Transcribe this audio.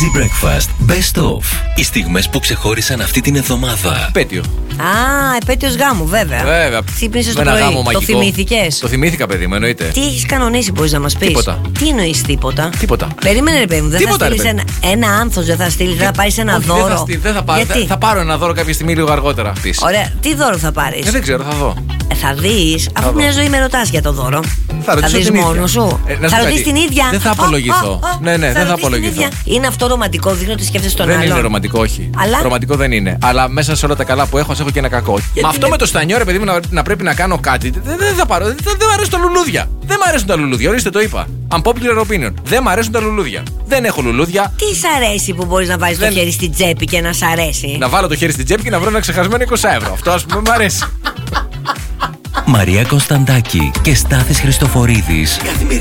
Easy Breakfast Best of. Οι στιγμές που ξεχώρισαν αυτή την εβδομάδα. Επέτειο. Επέτειος γάμου, βέβαια. Βέβαια. Ξύπνησες το πρωί. Το θυμήθηκες? Το θυμήθηκα, παιδί μου, εννοείται. Τι έχεις κανονίσει, μπορείς να μας πεις? Τίποτα. Τι εννοείς τίποτα? Τίποτα. Περίμενε, ρε παιδί μου, δεν Τίποτα, θα στείλεις ένα άνθος, δεν θα στείλεις, δεν θα πάρεις ένα δώρο? Δεν θα πάρω. Θα πάρω ένα δώρο κάποια στιγμή λίγο αργότερα. Ωραία, τι δώρο θα πάρεις? Δεν ξέρω, θα δω. Θα δεις, αφού μια ζωή με ρωτάς για το δώρο. Θα δεις μόνος σου. Θα ρωτήσεις την ίδια. Δεν θα απολογηθώ. Ναι, δεν θα απολογηθώ. Είναι αυτό ρομαντικό, δείχνει ότι σκέφτεσαι τον άλλον? Δεν είναι ρομαντικό, όχι. Ρομαντικό δεν είναι. Αλλά μέσα σε όλα τα καλά που έχω, έχω και ένα κακό. Με αυτό με το στανιό, ρε παιδί μου, να πρέπει να κάνω κάτι. Δεν θα πάρω. Δεν μου αρέσουν τα λουλούδια. Δεν μου αρέσουν τα λουλούδια. Ορίστε, το είπα. Unpopular opinion. Δεν μου αρέσουν τα λουλούδια. Δεν έχω λουλούδια. Τι σ' αρέσει που μπορείς να βάλεις το χέρι στην τσέπη και να σ' αρέσει? Να βάλω το χέρι στην τσέπη και να βρω ένα ξεχασμένο 20€. Αυτό, ας πούμε, μου αρέσει. Μαρία Κωνσταντάκη και Στάθης Χριστοφορίδης. Καθημερινά